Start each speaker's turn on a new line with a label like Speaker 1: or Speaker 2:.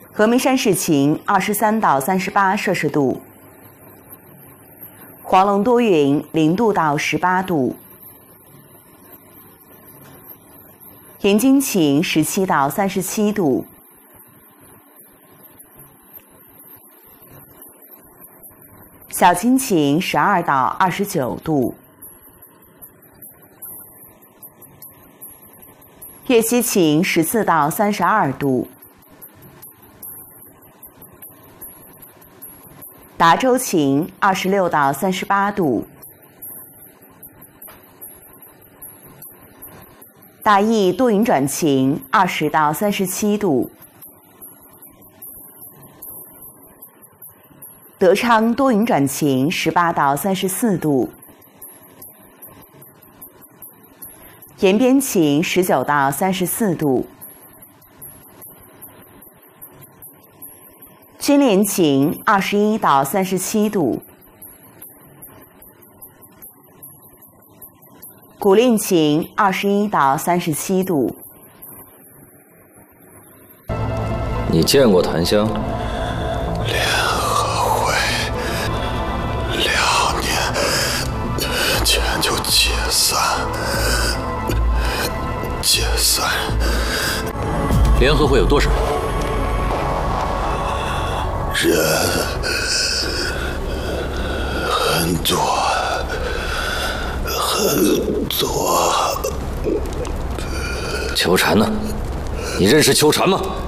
Speaker 1: 峨眉山市晴，23到38摄氏度。黄龙多云，0度到18度。盐津晴，17到37度。小金晴，12到29度。岳西晴，14到32度。达州晴，26到38度。大邑多云转晴，20到37度。德昌多云转晴，18到34度。延边晴，19到34度。军连晴，21到37度。古蔺晴，21到37度。
Speaker 2: 你见过檀香？
Speaker 3: 联合会2年前就解散。
Speaker 2: 联合会有多少
Speaker 3: 人？很多。
Speaker 2: 秋蝉呢？你认识秋蝉吗？